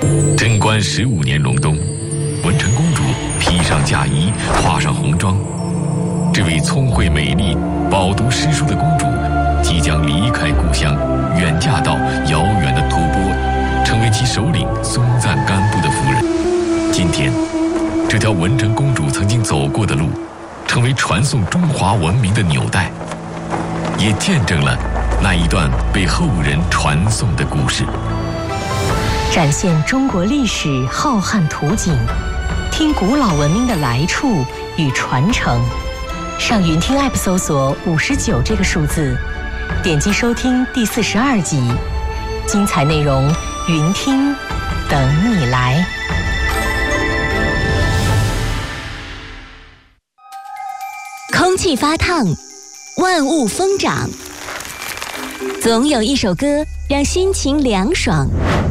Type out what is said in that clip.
贞观15年隆冬，文成公主披上嫁衣，化上红妆。这位聪慧美丽、饱读诗书的公主，即将离开故乡，远嫁到遥远的吐蕃，成为其首领松赞干布的夫人。今天，这条文成公主曾经走过的路，成为传颂中华文明的纽带，也见证了那一段被后人传颂的故事。 展现中国历史浩瀚图景，听古老文明的来处与传承。上云听 App 搜索59这个数字，点击收听第42集，精彩内容云听等你来。 空气发烫，万物疯长，总有一首歌让心情凉爽，